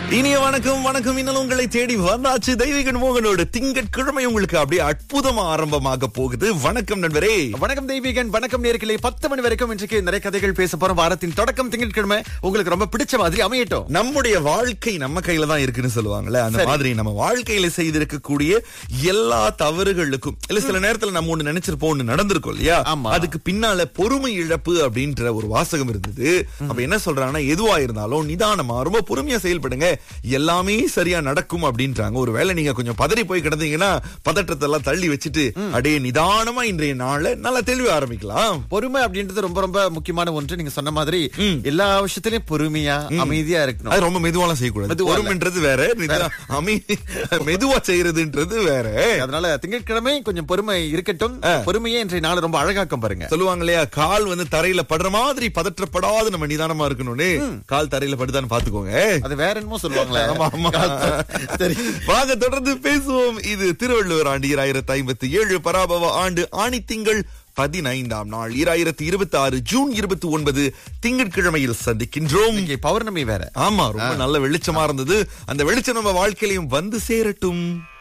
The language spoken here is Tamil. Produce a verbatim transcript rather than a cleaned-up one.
இனிய வணக்கம் வணக்கம் இன்னும் உங்களை தேடி வந்தாச்சு தெய்வீகன் மோகனோடு திங்கட்கிழமை உங்களுக்கு அப்படியே அற்புதமா ஆரம்பமாக போகுது. வணக்கம் நண்பரே. வணக்கம் தெய்வீகன், வணக்கம் நேயர்களே. பத்து மணி வரைக்கும் இன்றைக்கு நிறைய கதைகள் பேச போறோம். வாரத்தின் தொடக்கம் திங்கட்கிழமை உங்களுக்கு ரொம்ப பிடிச்ச மாதிரி அமையட்டும். நம்முடைய வாழ்க்கை நம்ம கையில தான் இருக்குன்னு சொல்லுவாங்கல்ல, அந்த மாதிரி நம்ம வாழ்க்கையில செய்திருக்கக்கூடிய எல்லா தவறுகளுக்கும் இல்ல சில நேரத்துல நம்ம ஒண்ணு நினைச்சிருப்போம், ஒண்ணு நடந்திருக்கும் இல்லையா, அதுக்கு பின்னால பொறுமை இழப்பு அப்படின்ற ஒரு வாசகம் இருந்தது. அப்ப என்ன சொல்றாங்கன்னா, எதுவா இருந்தாலும் நிதானமா ரொம்ப பொறுமையா செயல்படுங்க, எல்லாமே சரியா நடக்கும் அப்படின்றாங்க. ஒருவேளை நீங்க கொஞ்சம் பதறி போய் கிடந்தீங்கன்னா பதற்றத்தை எல்லாம் தள்ளி வச்சுட்டு அப்படியே நிதானமா இன்றைய நாள நல்லா தெளிவா ஆரம்பிக்கலாம். பொறுமை அப்படின்றது ரொம்ப ரொம்ப முக்கியமான ஒன்று. நீங்க சொன்ன மாதிரி எல்லா விஷயத்திலயும் பொறுமையா அமைதியா இருக்கணும். அது ரொம்ப மெதுவாலாம் செய்யக்கூடாது. பொறுமைன்றது வேற, அமைதி மெதுவா செய்யறதுன்றது வேற. அதனால திங்கட்கிழமை கொஞ்சம் பொறுமை இருக்கட்டும். பொறுமையே இன்றைய நாள் ரொம்ப அழகாக்கம் பாருங்க. சொல்லுவாங்க இல்லையா, கால் வந்து தரையில படுற மாதிரி பதற்றப்படாது நம்ம நிதானமா இருக்கணும்னு. கால் தரையில படுதான்னு பாத்துக்கோங்க. அது வேற என்னமோ சொல்லுவாங்களே. சரி, வாங்க தொடர்ந்து பேசுவோம். இது திருவள்ளுவர் ஆண்டு ஈராயிரத்தி ஐம்பத்தி ஏழு பராபவ ஆண்டு ஆணி திங்கள் பதினைந்தாம் நாள் ஈராயிரத்தி இருபத்தி ஆறு ஜூன் இருபத்தி ஒன்பது திங்கட்கிழமையில் சந்திக்கின்றோம். பௌர்ணமி வேற. ஆமா, ரொம்ப நல்ல வெளிச்சமா இருந்தது. அந்த வெளிச்சம் நம்ம வாழ்க்கையிலையும் வந்து சேரட்டும்.